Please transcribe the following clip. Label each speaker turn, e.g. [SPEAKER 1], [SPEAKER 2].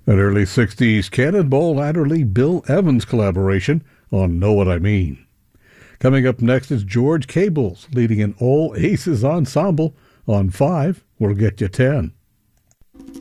[SPEAKER 1] An early 60s Cannonball Adderley Bill Evans collaboration on Know What I Mean. Coming up next is George Cables leading an all aces ensemble on 5 We'll Get You 10.